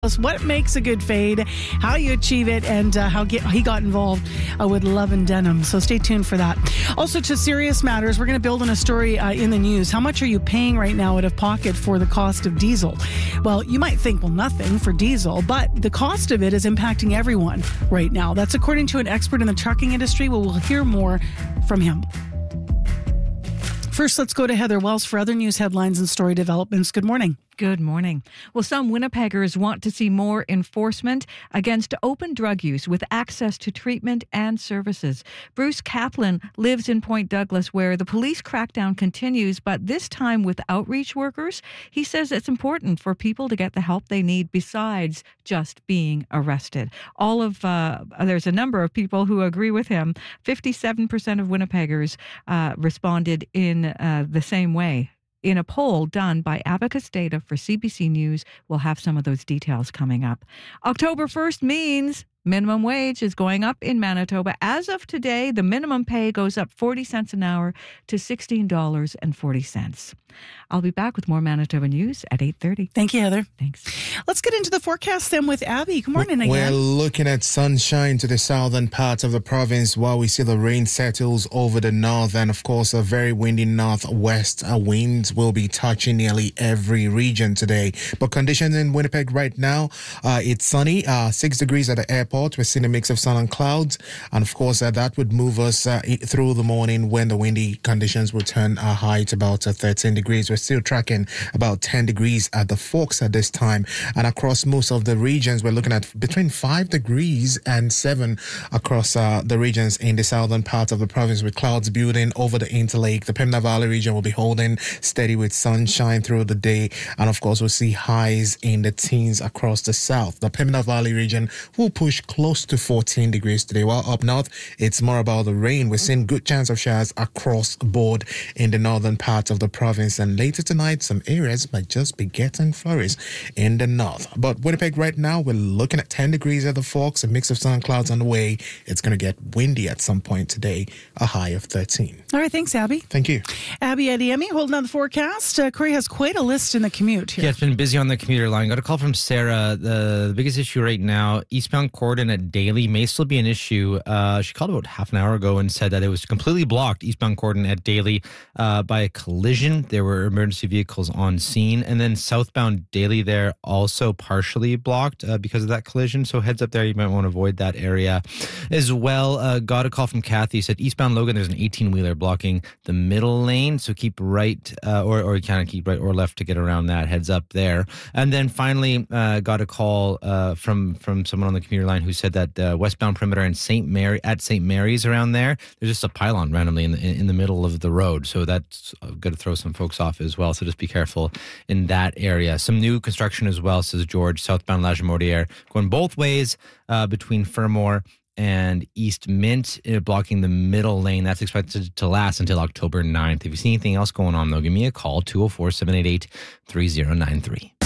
What makes a good fade, how you achieve it, and how he got involved with Love and Denim. So stay tuned for that. Also, to serious matters, we're going to build on a story in the news. How much are you paying right now out of pocket for the cost of diesel? Well, you might think, well, nothing for diesel, but the cost of it is impacting everyone right now. That's according to an expert in the trucking industry. Well, we'll hear more from him. First, let's go to Heather Wells for other news headlines and story developments. Good morning. Good morning. Well, some Winnipeggers want to see more enforcement against open drug use with access to treatment and services. Bruce Kaplan lives in Point Douglas, where the police crackdown continues, but this time with outreach workers. He says it's important for people to get the help they need besides just being arrested. There's a number of people who agree with him. 57% of Winnipeggers responded in the same way. In a poll done by Abacus Data for CBC News, we'll have some of those details coming up. October 1st means minimum wage is going up in Manitoba. As of today, the minimum pay goes up 40 cents an hour to $16.40. I'll be back with more Manitoba news at 8:30. Thank you, Heather. Thanks. Let's get into the forecast then with Abby. Good morning again. We're looking at sunshine to the southern part of the province while we see the rain settles over the north. And of course, a very windy northwest winds will be touching nearly every region today. But conditions in Winnipeg right now, it's sunny, 6 degrees at the airport. We're seeing a mix of sun and clouds. And of course, that would move us through the morning when the windy conditions will turn high to about 13 degrees. We're still tracking about 10 degrees at the Forks at this time. And across most of the regions, we're looking at between 5 degrees and 7 across the regions in the southern part of the province, with clouds building over the Interlake. The Pembina Valley region will be holding steady with sunshine through the day. And of course, we'll see highs in the teens across the south. The Pembina Valley region will push close to 14 degrees today, while up north, it's more about the rain. We're seeing good chance of showers across the board in the northern part of the province. And later tonight, some areas might just be getting flurries in the north. But Winnipeg right now, we're looking at 10 degrees at the Forks, a mix of sun and clouds on the way. It's going to get windy at some point today, a high of 13. All right, thanks, Abby. Thank you. Abby Adeyemi holding on the forecast. Corey has quite a list in the commute here. Yeah, it's been busy on the commuter line. Got a call from Sarah. The biggest issue right now, eastbound Cordon at Daly may still be an issue. She called about half an hour ago and said that it was completely blocked, eastbound Cordon at Daly, by a collision. There were emergency vehicles on scene. And then southbound Daly there also partially blocked because of that collision. So heads up there, you might want to avoid that area as well. Got a call from Kathy. Said eastbound Logan, there's an 18-wheeler blocking the middle lane. So keep right or you kind of keep right or left to get around that. Heads up there. And then finally got a call from someone on the commuter line who said that westbound Perimeter and St. Mary's around there, there's just a pylon randomly in the middle of the road. So that's going to throw some folks off as well. So just be careful in that area. Some new construction as well, says George, southbound La Jamordière, going both ways between Fermor and East Mint, blocking the middle lane. That's expected to last until October 9th. If you see anything else going on, though, give me a call, 204-788-3093.